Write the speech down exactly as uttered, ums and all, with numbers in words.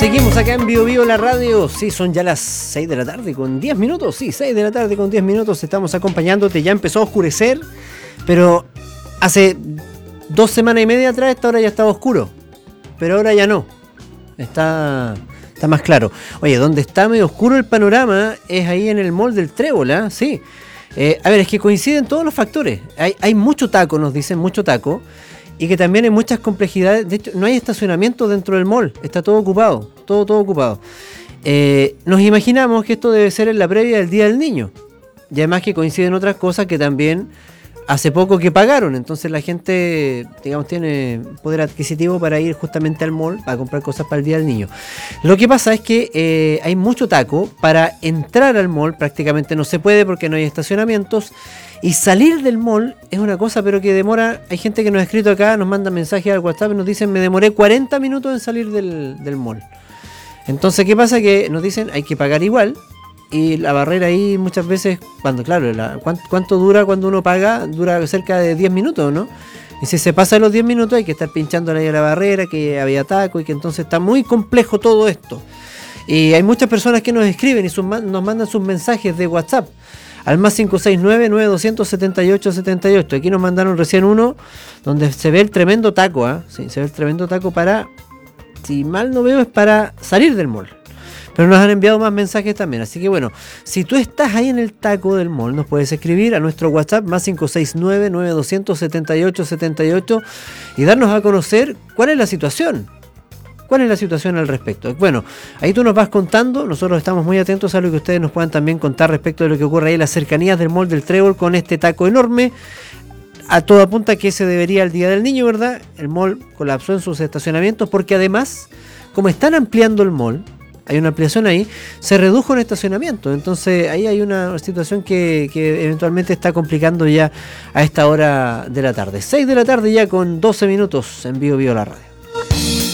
Seguimos acá en Bio Bio la radio. Sí, son ya las seis de la tarde con diez minutos. Sí, seis de la tarde con diez minutos. Estamos acompañándote. Ya empezó a oscurecer, pero hace dos semanas y media atrás esta hora ya estaba oscuro. Pero ahora ya no. Está, está más claro. Oye, donde está medio oscuro el panorama es ahí en el mall del Trébol, ¿eh? Sí. Eh, a ver, es que coinciden todos los factores. Hay, hay mucho taco, nos dicen, mucho taco. Y que también hay muchas complejidades. De hecho, no hay estacionamiento dentro del mall. Está todo ocupado. Todo, todo ocupado. Eh, nos imaginamos que esto debe ser en la previa del Día del Niño. Y además que coinciden otras cosas que también hace poco que pagaron. Entonces la gente, digamos, tiene poder adquisitivo para ir justamente al mall a comprar cosas para el Día del Niño. Lo que pasa es que eh, hay mucho taco. Para entrar al mall prácticamente no se puede porque no hay estacionamientos. Y salir del mall es una cosa, pero que demora. Hay gente que nos ha escrito acá, nos manda mensajes al WhatsApp y nos dicen: me demoré cuarenta minutos en salir del, del mall. Entonces, ¿qué pasa? Que nos dicen hay que pagar igual. Y la barrera ahí muchas veces, cuando claro, la, ¿cuánto, ¿cuánto dura cuando uno paga? Dura cerca de diez minutos, ¿no? Y si se pasa los diez minutos hay que estar pinchándole ahí a la barrera, que había taco y que entonces está muy complejo todo esto. Y hay muchas personas que nos escriben y sus, nos mandan sus mensajes de WhatsApp al más cinco seis nueve, nueve dos cero cero, siete ocho siete ocho. Aquí nos mandaron recién uno donde se ve el tremendo taco, ¿eh? Sí, se ve el tremendo taco para, si mal no veo, es para salir del mall. Pero nos han enviado más mensajes también. Así que bueno, si tú estás ahí en el taco del mall, nos puedes escribir a nuestro WhatsApp más cinco seis nueve, nueve dos cero cero, siete ocho siete ocho y darnos a conocer cuál es la situación. ¿Cuál es la situación al respecto? Bueno, ahí tú nos vas contando, nosotros estamos muy atentos a lo que ustedes nos puedan también contar respecto de lo que ocurre ahí en las cercanías del mall del Trébol con este taco enorme. A todo apunta que se debería el Día del Niño, ¿verdad? El mall colapsó en sus estacionamientos porque además, como están ampliando el mall, hay una ampliación ahí, se redujo el estacionamiento. Entonces ahí hay una situación que, que eventualmente está complicando ya a esta hora de la tarde. seis de la tarde ya con doce minutos en Bio Bio la radio.